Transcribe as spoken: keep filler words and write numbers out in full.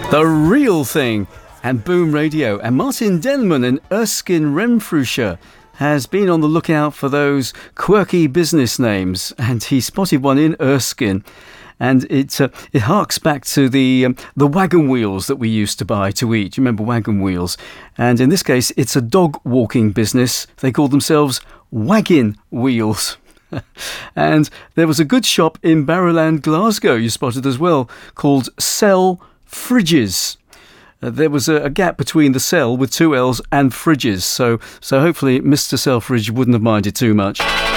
The Real Thing and Boom Radio. And Martin Denman in Erskine, Renfrewshire, has been on the lookout for those quirky business names, and he spotted one in Erskine. And it uh, it harks back to the um, the wagon wheels that we used to buy to eat. Do you remember wagon wheels? And in this case, it's a dog walking business. They call themselves Waggin Wheels. And there was a good shop in Barrowland, Glasgow, you spotted as well, called Sell Fridges. Uh, there was a, a gap between the Sell with two L's and Fridges. So, so hopefully Mister Selfridge wouldn't have minded too much.